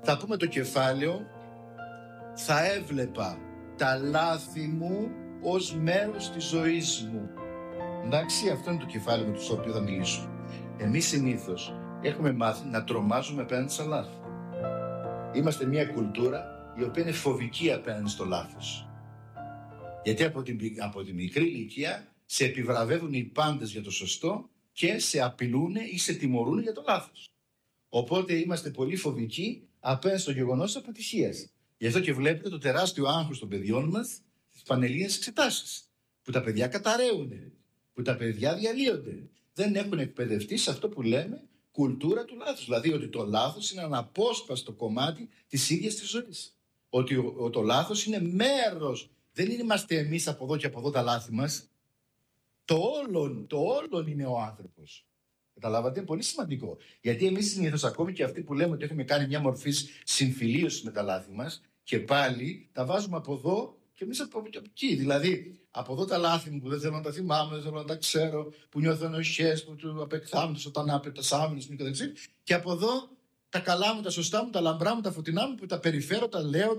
Θα πούμε το κεφάλαιο, θα έβλεπα τα λάθη μου ως μέρος της ζωής μου. Εντάξει, αυτό είναι το κεφάλαιο με το οποίο θα μιλήσω. Εμείς συνήθως έχουμε μάθει να τρομάζουμε απέναντι στα λάθη. Είμαστε μια κουλτούρα η οποία είναι φοβική απέναντι στο λάθος. Γιατί από τη μικρή ηλικία σε επιβραβεύουν οι πάντες για το σωστό και σε απειλούν ή σε τιμωρούν για το λάθος. Οπότε είμαστε πολύ φοβικοί απέναντι στο γεγονός της αποτυχίας. Γι' αυτό και βλέπετε το τεράστιο άγχος των παιδιών μας στις πανελλήνιες εξετάσεις. Που τα παιδιά καταραίουν, που τα παιδιά διαλύονται. Δεν έχουν εκπαιδευτεί σε αυτό που λέμε κουλτούρα του λάθους. Δηλαδή ότι το λάθος είναι ένα απόσπαστο κομμάτι της ίδιας της ζωής. Ότι το λάθος είναι μέρος. Δεν είμαστε εμείς από εδώ και από εδώ τα λάθη μας. Το όλον είναι ο άνθρωπος. Καταλάβατε, είναι πολύ σημαντικό. Γιατί εμείς συνήθως, ακόμη και αυτοί που λέμε ότι έχουμε κάνει μια μορφή συμφιλίωση με τα λάθη μας, και πάλι τα βάζουμε από εδώ και εμείς από εκεί. Δηλαδή, από εδώ τα λάθη μου που δεν θέλω να τα θυμάμαι, δεν θέλω να τα ξέρω, που νιώθω ενοχές, που του απεκθάμνους όταν άπετασάμενος μου και από εδώ τα καλά μου, τα σωστά μου, τα λαμπρά μου, τα φωτεινά μου που τα περιφέρω, τα λέω,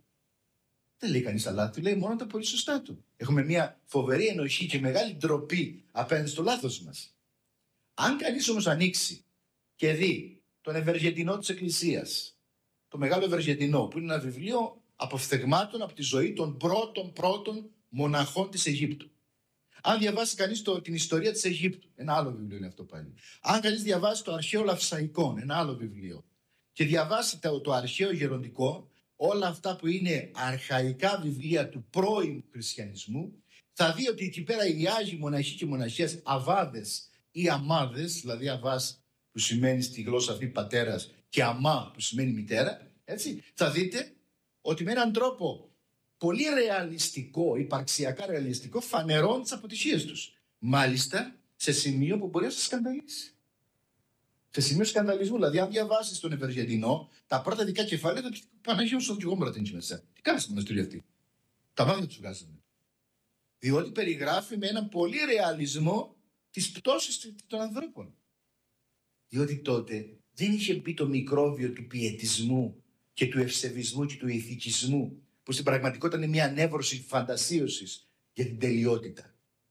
Δεν λέει κανείς τα λάθη, λέει μόνο τα πολύ σωστά του. Έχουμε μια φοβερή ενοχή και μεγάλη ντροπή απέναντι στο λάθος μας. Αν κανείς όμως ανοίξει και δει τον Ευεργετινό της Εκκλησίας, το Μεγάλο Ευεργετινό, που είναι ένα βιβλίο αποφθεγμάτων από τη ζωή των πρώτων μοναχών της Αιγύπτου. Αν διαβάσει κανείς την ιστορία της Αιγύπτου, ένα άλλο βιβλίο είναι αυτό πάλι. Αν κανείς διαβάσει το αρχαίο Λαυσαϊκόν, ένα άλλο βιβλίο, και διαβάσει το αρχαίο Γεροντικό, όλα αυτά που είναι αρχαϊκά βιβλία του πρώην χριστιανισμού, θα δει ότι εκεί πέρα οι Άγιοι μοναχοί και μοναχές, αβάδες ή αμάδες, δηλαδή αβάς που σημαίνει στη γλώσσα αυτή πατέρας και αμά που σημαίνει μητέρα, έτσι, θα δείτε ότι με έναν τρόπο πολύ ρεαλιστικό, υπαρξιακά ρεαλιστικό, φανερώνουν τις αποτυχίες τους. Μάλιστα σε σημείο που μπορεί να σας σκανδαλίσει. Σε σημείο σκανδαλισμού. Δηλαδή, αν διαβάσεις τον Ευεργετινό, τα πρώτα δικά κεφάλαια θα πει Παναγία σου, εγώ μου την μέσα. Τι κάνεις στη μοναστήρια αυτή? Τα μάτια του βγάζανε. Διότι περιγράφει με έναν πολύ ρεαλισμό τις πτώσεις των ανθρώπων. Διότι τότε δεν είχε μπει το μικρόβιο του πιετισμού και του ευσεβισμού και του ηθικισμού, που στην πραγματικότητα είναι μια ανέβρωση φαντασίωσης για την τελειότητα.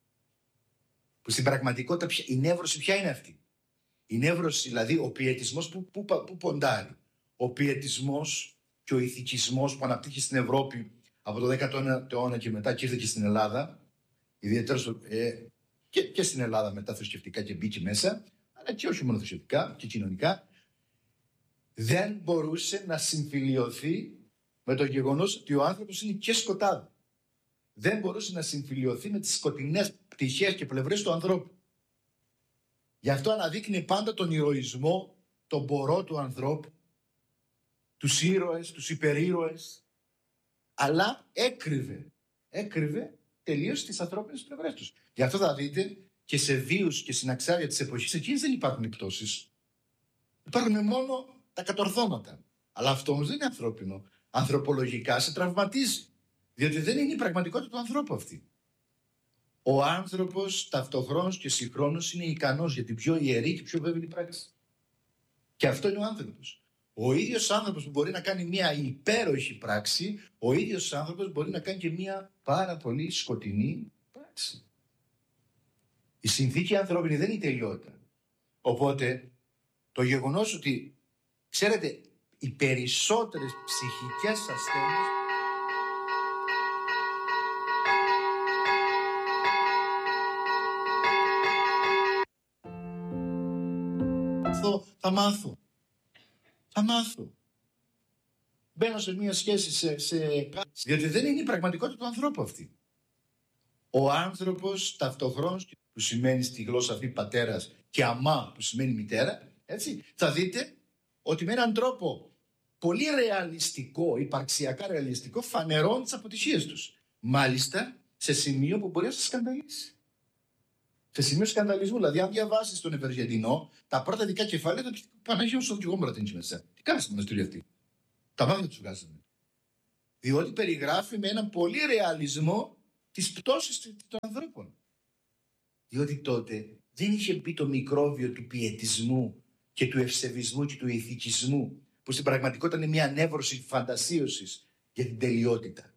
Που στην πραγματικότητα η νεύρωση ποια είναι αυτή? Η νεύρωση, δηλαδή ο πιετισμός που ποντάρει. Ο πιετισμός και ο ηθικισμός που αναπτύχει στην Ευρώπη από το 19ο αιώνα και μετά και ήρθε και στην Ελλάδα, ιδιαίτερα και στην Ελλάδα μετά θρησκευτικά και μπήκε μέσα, αλλά και όχι μόνο θρησκευτικά και κοινωνικά, δεν μπορούσε να συμφιλιωθεί με το γεγονός ότι ο άνθρωπος είναι και σκοτάδι. Δεν μπορούσε να συμφιλιωθεί με τις σκοτεινές πτυχές και πλευρές του ανθρώπου. Γι' αυτό αναδείκνει πάντα τον ηρωισμό, τον πορό του ανθρώπου, τους ήρωες, τους υπερήρωες, αλλά έκρυβε τελείως τις ανθρώπινες πλευρές τους. Γι' αυτό θα δείτε και σε βίους και συναξάρια της εποχής εκείνης δεν υπάρχουν πτώσεις. Υπάρχουν μόνο τα κατορθώματα. Αλλά αυτό όμως δεν είναι ανθρώπινο. Ανθρωπολογικά σε τραυματίζει. Διότι δεν είναι η πραγματικότητα του ανθρώπου αυτή. Ο άνθρωπος ταυτοχρόνως και συγχρόνως είναι ικανός για την πιο ιερή και πιο βέβαιη πράξη. Και αυτό είναι ο άνθρωπος. Ο ίδιος άνθρωπος που μπορεί να κάνει μια υπέροχη πράξη, ο ίδιος άνθρωπος μπορεί να κάνει και μια πάρα πολύ σκοτεινή πράξη. Η συνθήκη ανθρώπινη δεν είναι η τελειότητα. Οπότε το γεγονός ότι, ξέρετε, οι περισσότερες ψυχικές ασθένειες θα μάθω. Μπαίνω σε μια σχέση διότι δεν είναι η πραγματικότητα του ανθρώπου αυτή. Ο άνθρωπος ταυτοχρόνως που σημαίνει στη γλώσσα αυτή πατέρας και αμά που σημαίνει μητέρα, έτσι, θα δείτε ότι με έναν τρόπο πολύ ρεαλιστικό, υπαρξιακά ρεαλιστικό, φανερώνουν τις αποτυχίες τους. Μάλιστα σε σημείο που μπορεί να σας σκανδαλίσει. Σε σημείο σκανδαλισμού. Δηλαδή, αν διαβάσεις τον Ευεργετινό, τα πρώτα δικά κεφάλαια θα πει Παναγία σου, εγώ μου την μέσα. Τι κάνεις στη μοναστήρια αυτή? Τα μάτια του βγάζανε. Διότι περιγράφει με έναν πολύ ρεαλισμό τις πτώσεις των ανθρώπων. Διότι τότε δεν είχε μπει το μικρόβιο του πιετισμού και του ευσεβισμού και του ηθικισμού, που στην πραγματικότητα είναι μια νεύρωση φαντασίωσης για την τελειότητα.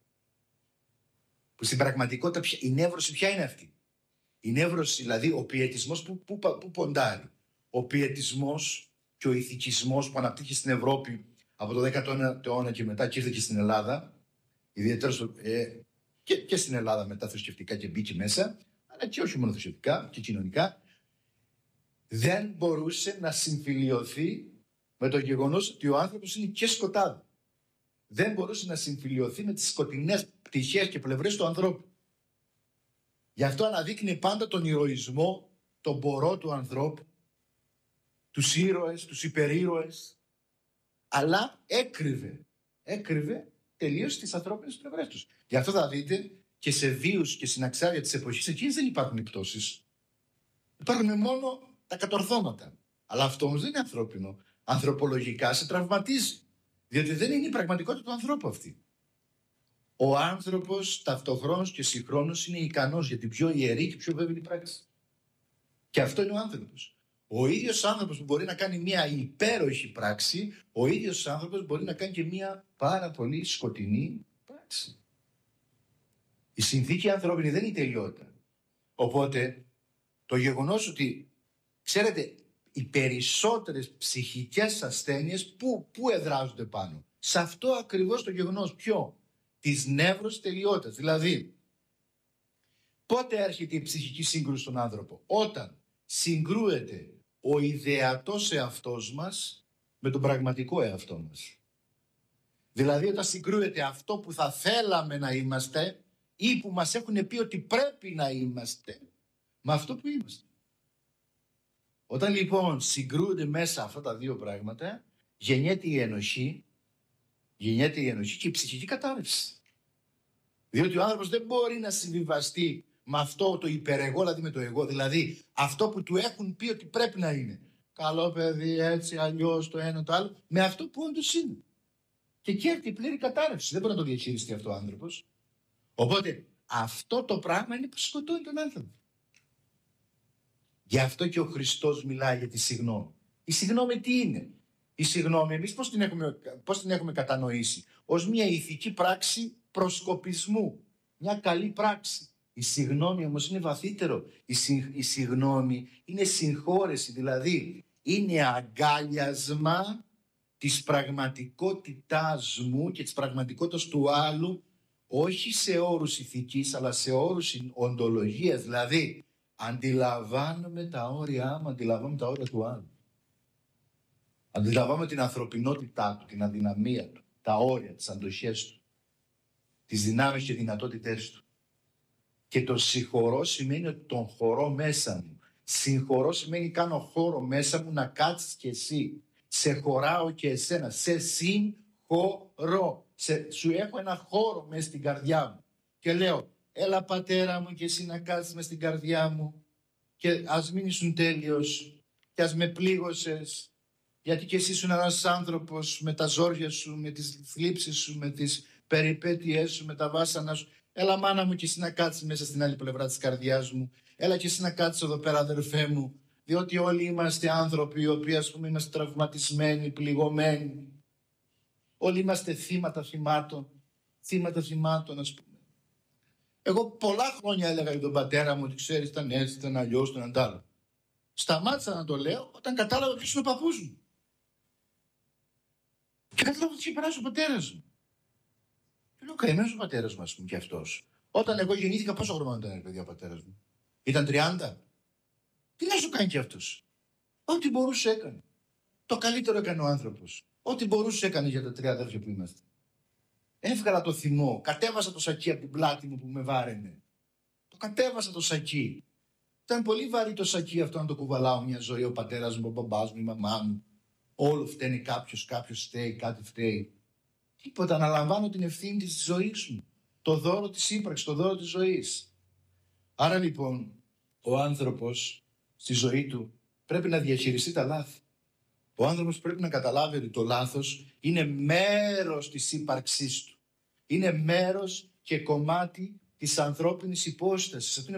Που στην πραγματικότητα η νεύρωση ποια είναι αυτή? Η νεύρωση, δηλαδή ο πιετισμός που ποντάρει. Ο πιετισμός και ο ηθικισμός που αναπτύχει στην Ευρώπη από το 19ο αιώνα και μετά και ήρθε και στην Ελλάδα, ιδιαίτερα και στην Ελλάδα μετά θρησκευτικά και μπήκε μέσα, αλλά και όχι μόνο θρησκευτικά και κοινωνικά, δεν μπορούσε να συμφιλιωθεί με το γεγονός ότι ο άνθρωπος είναι και σκοτάδι. Δεν μπορούσε να συμφιλιωθεί με τις σκοτεινές πτυχές και πλευρές του ανθρώπου. Γι' αυτό αναδείκνει πάντα τον ηρωισμό, τον πορό του ανθρώπου, τους ήρωες, τους υπερήρωες, αλλά έκρυβε τελείως τις ανθρώπινες πλευρές τους. Γι' αυτό θα δείτε και σε βίους και συναξάρια της εποχής εκείνης δεν υπάρχουν εκπτώσεις. Υπάρχουν μόνο τα κατορθώματα. Αλλά αυτό όμως δεν είναι ανθρώπινο. Ανθρωπολογικά σε τραυματίζει. Διότι δεν είναι η πραγματικότητα του ανθρώπου αυτή. Ο άνθρωπος ταυτοχρόνως και συγχρόνως είναι ικανός για την πιο ιερή και πιο βέβαιη πράξη. Και αυτό είναι ο άνθρωπος. Ο ίδιος άνθρωπος που μπορεί να κάνει μια υπέροχη πράξη, ο ίδιος άνθρωπος μπορεί να κάνει και μια πάρα πολύ σκοτεινή πράξη. Η συνθήκη ανθρώπινη δεν είναι η τελειότητα. Οπότε το γεγονός ότι, ξέρετε, οι περισσότερες ψυχικές ασθένειες πού εδράζονται πάνω? Σε αυτό ακριβώς το γεγονός. Ποιο? Της νεύρωσης τελειότητας. Δηλαδή, πότε έρχεται η ψυχική σύγκρουση στον άνθρωπο? Όταν συγκρούεται ο ιδεατός εαυτός μας με τον πραγματικό εαυτό μας. Δηλαδή όταν συγκρούεται αυτό που θα θέλαμε να είμαστε ή που μας έχουν πει ότι πρέπει να είμαστε με αυτό που είμαστε. Όταν λοιπόν συγκρούονται μέσα αυτά τα δύο πράγματα, γεννιέται η ενοχή και η ψυχική κατάρρευση. Διότι ο άνθρωπος δεν μπορεί να συμβιβαστεί με αυτό το υπερεγώ, δηλαδή με το εγώ, δηλαδή αυτό που του έχουν πει ότι πρέπει να είναι. Καλό παιδί, έτσι, αλλιώς, το ένα, το άλλο, με αυτό που όντως είναι. Και εκεί έρχεται η πλήρη κατάρρευση. Δεν μπορεί να το διαχειριστεί αυτό ο άνθρωπος. Οπότε αυτό το πράγμα είναι που σκοτώνει τον άνθρωπο. Γι' αυτό και ο Χριστός μιλάει για τη συγνώμη. Η συγνώμη τι είναι? Η συγνώμη εμείς πώς την έχουμε κατανοήσει? Ως μια ηθική πράξη προσκοπισμού. Μια καλή πράξη. Η συγνώμη όμως είναι βαθύτερο. Η συγνώμη είναι συγχώρεση, δηλαδή είναι αγκάλιασμα της πραγματικότητάς μου και της πραγματικότητας του άλλου, όχι σε όρους ηθικής αλλά σε όρους οντολογίας, δηλαδή αντιλαμβάνομαι τα όρια μου, αντιλαμβάνομαι τα όρια του άλλου. Αντιλαμβάνομαι την ανθρωπινότητά του, την αδυναμία του, τα όρια, τις αντοχές του, τις δυνάμεις και δυνατότητές του. Και το συγχωρώ σημαίνει ότι τον χωρώ μέσα μου. Συγχωρώ σημαίνει κάνω χώρο μέσα μου να κάτσεις κι εσύ. Σε χωράω και εσένα. Σε συγχωρώ. Σου έχω ένα χώρο μέσα στην καρδιά μου. Και λέω, έλα πατέρα μου και εσύ να κάτσεις μες στην καρδιά μου. Και ας μην ήσουν τέλειος. Και ας με πλήγωσες. Γιατί και εσύ ήσουν ένας άνθρωπος με τα ζόρια σου, με τις θλίψεις σου, με τις περιπέτειές σου, με τα βάσανα σου. Έλα μάνα μου και εσύ να κάτσεις μέσα στην άλλη πλευρά της καρδιάς μου. Έλα και εσύ να κάτσεις εδώ πέρα αδερφέ μου. Διότι όλοι είμαστε άνθρωποι οι οποίοι ας πούμε είμαστε τραυματισμένοι, πληγωμένοι. Όλοι είμαστε θύματα θυμάτων ας πούμε. Εγώ πολλά χρόνια έλεγα για τον πατέρα μου ότι ξέρεις ήταν έτσι, ήταν αλλιώς, ήταν αντάλλο. Σταμάτησα να το λέω όταν κατάλαβα ποιος είναι ο παππούς μου. Και κατάλαβα ότι είχε περάσει ο πατέρας μου. Και λέω καημένος ο πατέρας μου, ας πούμε, και αυτός. Όταν εγώ γεννήθηκα, πόσο χρόνο ήταν, παιδιά, ο πατέρας μου? Ήταν 30. Τι να σου κάνει κι αυτός? Ό,τι μπορούσε έκανε. Το καλύτερο έκανε ο άνθρωπος. Ό,τι μπορούσε έκανε για τα τρία αδέρφια που είμαστε. Έβγαλα το θυμό, κατέβασα το σακί από την πλάτη μου που με βάραινε. Το κατέβασα το σακί. Ήταν πολύ βαρύ το σακί αυτό να το κουβαλάω μια ζωή, ο πατέρας μου, ο μπαμπάς μου, η μαμά μου. Όλο φταίνει κάποιος φταίει, κάτι φταίει. Τίποτα, αναλαμβάνω την ευθύνη της ζωής μου. Το δώρο της ύπαρξης, το δώρο της ζωής. Άρα λοιπόν, ο άνθρωπος στη ζωή του πρέπει να διαχειριστεί τα λάθη. Ο άνθρωπος πρέπει να καταλάβει ότι το λάθος είναι μέρος της ύπαρξής του. Είναι μέρος και κομμάτι της ανθρώπινης υπόστασης.